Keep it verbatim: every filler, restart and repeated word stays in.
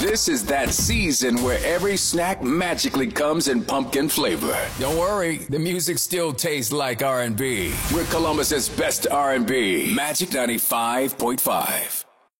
This is that season where every snack magically comes in pumpkin flavor. Don't worry, the music still tastes like R and B. We're Columbus's best R and B. Magic ninety-five point five.